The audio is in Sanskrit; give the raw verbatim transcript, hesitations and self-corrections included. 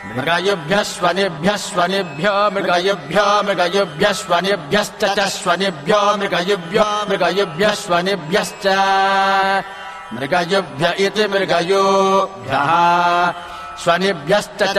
मृगयुभ्यः स्वनिभ्यः स्वनिभ्यो मृगयुभ्यो मृगयुभ्यः स्वनिभ्यश्च च स्वनिभ्यो मृगयुभ्यो मृगयुभ्यः स्वनिभ्यश्च मृगयुभ्य इति मृगयुभ्यः स्वनिभ्यश्च